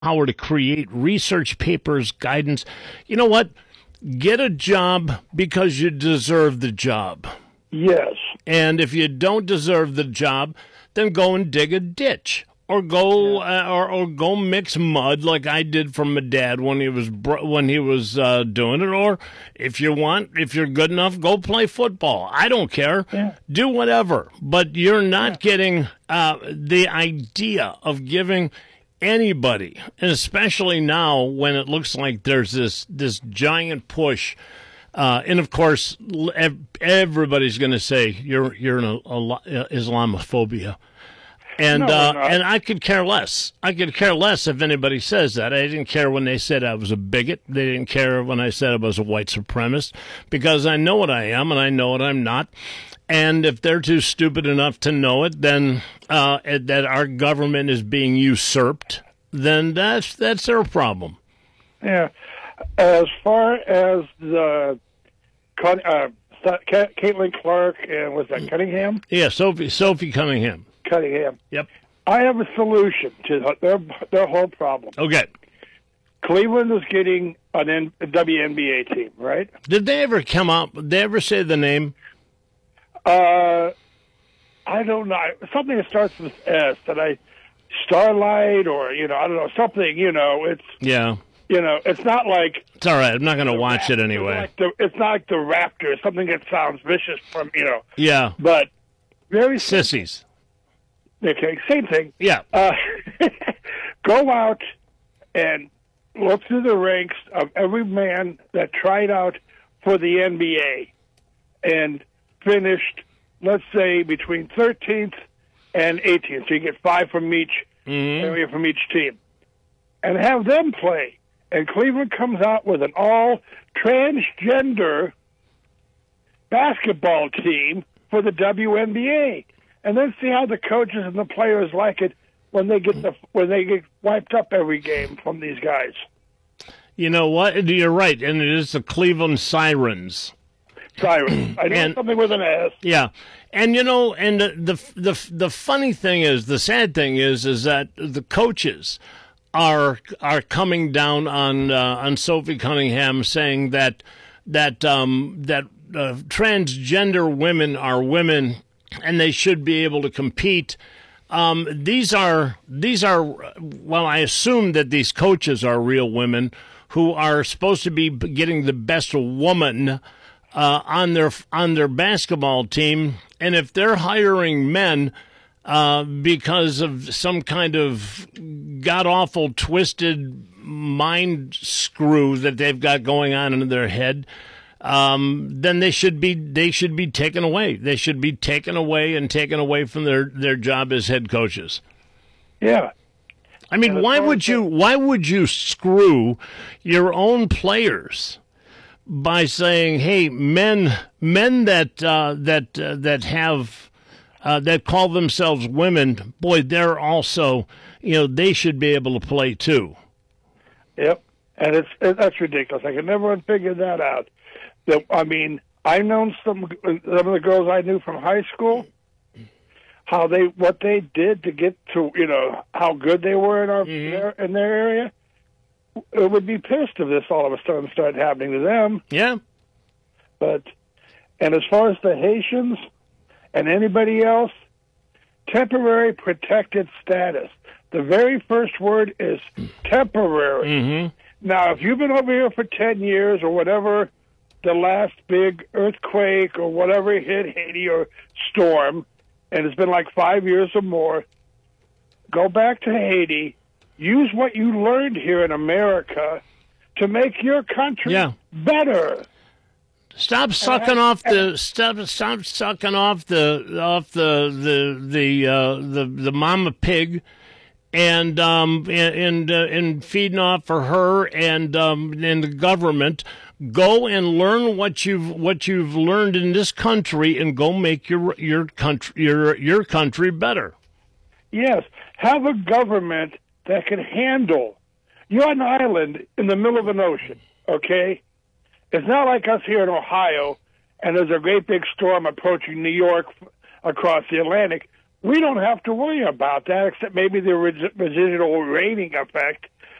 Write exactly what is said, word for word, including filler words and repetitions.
power to create research papers, guidance. You know what? Get a job because you deserve the job. Yes. And if you don't deserve the job, then go and dig a ditch. Or go, yeah. uh, or, or go mix mud like I did for my dad when he was when he was uh, doing it. Or if you want, if you're good enough, go play football. I don't care. Yeah. Do whatever. But you're not yeah. getting uh, the idea of giving anybody, and especially now when it looks like there's this this giant push. Uh, and of course, everybody's going to say you're you're in a, a Islamophobia. And no, uh, and I could care less. I could care less if anybody says that. I didn't care when they said I was a bigot. They didn't care when I said I was a white supremacist, because I know what I am and I know what I'm not. And if they're too stupid enough to know it, then uh, that our government is being usurped, then that's that's their problem. Yeah. As far as the uh, Caitlin Clark and was that Cunningham? Yeah, Sophie Sophie Cunningham. Cunningham. Yep. I have a solution to their their whole problem. Okay. Cleveland is getting an N- a W N B A team, right? Did they ever come up? Did they ever say the name? Uh, I don't know. Something that starts with S. That I Starlight or you know I don't know something. You know it's yeah. You know it's not like it's all right. I'm not going to watch Raptors. it anyway. It's, like the, it's not like the Raptors. Something that sounds vicious from you know. Yeah. But very sissies. Okay, same thing. Yeah. Uh, go out and look through the ranks of every man that tried out for the N B A and finished, let's say, between thirteenth and eighteenth. So you get five from each mm-hmm. area from each team. And have them play. And Cleveland comes out with an all-transgender basketball team for the W N B A. And then see how the coaches and the players like it when they get the when they get wiped up every game from these guys. You know what? You're right, and it is the Cleveland Sirens. Sirens. I know and, something with an S. Yeah, and you know, and the, the the the funny thing is, the sad thing is, is that the coaches are are coming down on uh, on Sophie Cunningham, saying that that um, that uh, transgender women are women. And they should be able to compete. Um, these are these are well, I assume that these coaches are real women who are supposed to be getting the best woman uh, on their on their basketball team. And if they're hiring men uh, because of some kind of god awful twisted mind screw that they've got going on in their head. Um, then they should be they should be taken away. They should be taken away and taken away from their, their job as head coaches. Yeah. I mean, why would you why would you screw your own players by saying, "Hey, men men that uh, that uh, that have uh, that call themselves women, boy, they're also, you know, they should be able to play too." Yep, and it's it, that's ridiculous. I can never figure that out. That I mean, I've known some some of the girls I knew from high school, how they what they did to get to you know how good they were in our mm-hmm. their, in their area. It would be pissed if this all of a sudden started happening to them. Yeah, but and as far as the Haitians and anybody else, temporary protected status. The very first word is temporary. Mm-hmm. Now, if you've been over here for ten years or whatever. The last big earthquake or whatever hit Haiti or storm, and it's been like five years or more, go back to Haiti, use what you learned here in America to make your country yeah. better. Stop sucking off the stop stop sucking off the off the the the uh, the the mama pig, and um and and, uh, and feeding off for her and um and the government. Go and learn what you've what you've learned in this country, and go make your your country your your country better. Yes, have a government that can handle. You're on an island in the middle of an ocean, okay? It's not like us here in Ohio, and there's a great big storm approaching New York across the Atlantic. We don't have to worry about that, except maybe the residual raining effect